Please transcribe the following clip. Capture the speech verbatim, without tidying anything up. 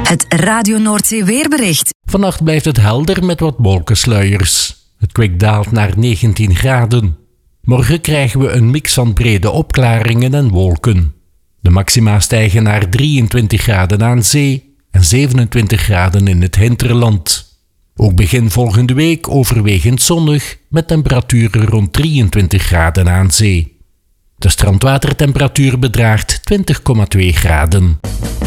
Het Radio Noordzee weerbericht. Vannacht blijft het helder met wat wolkensluiers. Het kwik daalt naar negentien graden. Morgen krijgen we een mix van brede opklaringen en wolken. De maxima stijgen naar drieëntwintig graden aan zee en zevenentwintig graden in het hinterland. Ook begin volgende week overwegend zonnig met temperaturen rond drieëntwintig graden aan zee. De strandwatertemperatuur bedraagt twintig komma twee graden.